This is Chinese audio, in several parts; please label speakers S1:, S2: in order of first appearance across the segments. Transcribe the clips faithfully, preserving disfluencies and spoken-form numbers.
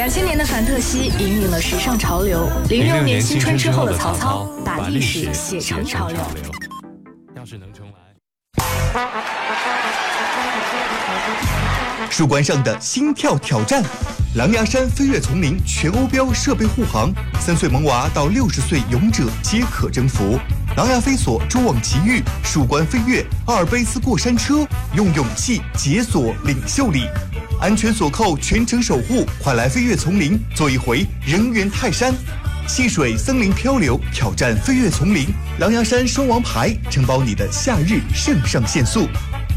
S1: 两千年的凡特西引领了时尚潮流，零六年新春之后的曹操把历史写成潮流。
S2: 要是能重来。
S3: 树冠上的心跳挑战，狼牙山飞跃丛林全欧标设备护航，三岁萌娃到六十岁勇者皆可征服。狼牙飞索蛛网奇遇，树冠飞跃，阿尔卑斯过山车，用勇气解锁领袖力。安全锁扣全程守护，快来飞跃丛林做一回人猿泰山。戏水森林漂流，挑战飞跃丛林，狼牙山双王牌承包你的夏日肾上腺素。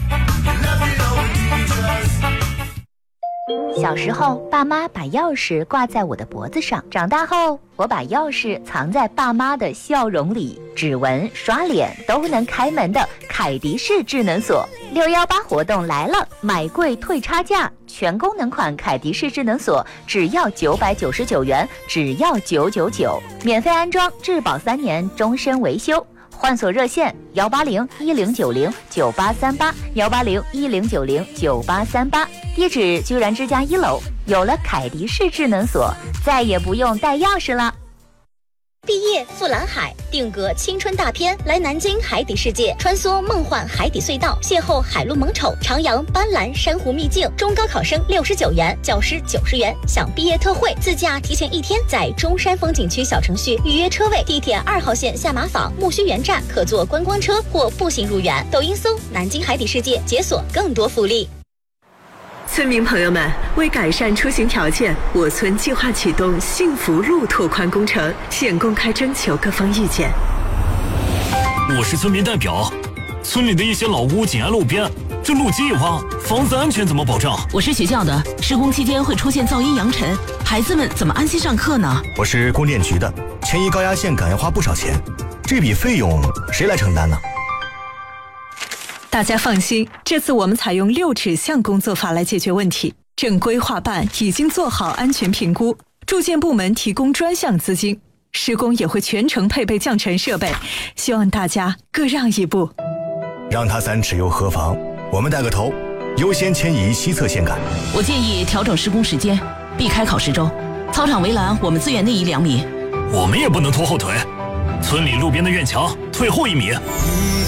S4: 小时候，爸妈把钥匙挂在我的脖子上；长大后，我把钥匙藏在爸妈的笑容里。指纹、刷脸都能开门的凯迪式智能锁，六一八活动来了，买贵退差价，全功能款凯迪式智能锁只要九百九十九元，只要九九九，免费安装，质保三年，终身维修。换锁热线幺八零一零九零九八三八幺八零一零九零九八三八，地址居然之家一楼。有了凯迪式智能锁，再也不用带钥匙了。
S5: 毕业赴蓝海，定格青春大片，来南京海底世界，穿梭梦幻海底隧道，邂逅海陆萌宠，徜徉斑斓珊瑚秘境。中高考生六十九元，教师九十元，享毕业特惠，自驾提前一天，在中山风景区小程序预约车位，地铁二号线下马坊木樨园站可坐观光车或步行入园。抖音搜南京海底世界，解锁更多福利。
S6: 村民朋友们，为改善出行条件，我村计划启动幸福路拓宽工程，现公开征求各方意见。
S7: 我是村民代表，村里的一些老屋紧挨路边，这路基一挖，房子安全怎么保障？
S8: 我是学校的，施工期间会出现噪音扬尘，孩子们怎么安心上课呢？
S9: 我是供电局的，迁移高压线杆要花不少钱，这笔费用谁来承担呢？
S6: 大家放心，这次我们采用六指向工作法来解决问题。正规划办已经做好安全评估，住建部门提供专项资金，施工也会全程配备降尘设备，希望大家各让一步。
S9: 让他三尺又何妨？我们带个头，优先迁移西侧线杆。
S8: 我建议调整施工时间，避开考试周。操场围栏我们自远内移两米。
S7: 我们也不能拖后腿，村里路边的院墙退后一米。